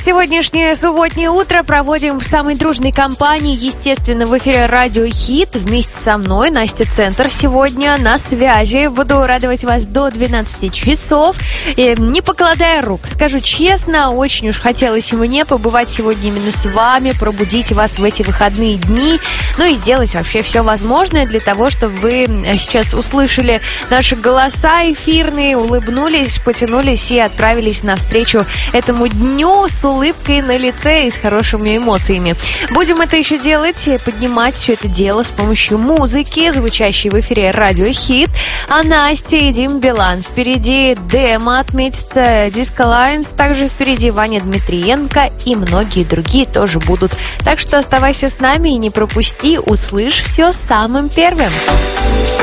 Сегодняшнее субботнее утро проводим в самой дружной компании, естественно, в эфире Радио Хит. Вместе со мной Настя Центр сегодня на связи. Буду радовать вас до 12 часов, не покладая рук. Скажу честно, очень уж хотелось мне побывать сегодня именно с вами, пробудить вас в эти выходные дни, ну и сделать вообще все возможное для того, чтобы вы сейчас услышали наши голоса эфирные, улыбнулись, потянулись и отправились навстречу этому дню с улыбкой на лице и с хорошими эмоциями. Будем это еще делать, поднимать все это дело с помощью музыки, звучащей в эфире Радио Хит. А Настя и Дим Билан. Впереди Демо отметит Disco Lines, также впереди Ваня Дмитриенко и многие другие тоже будут. Так что оставайся с нами и не пропусти, услышь все самым первым.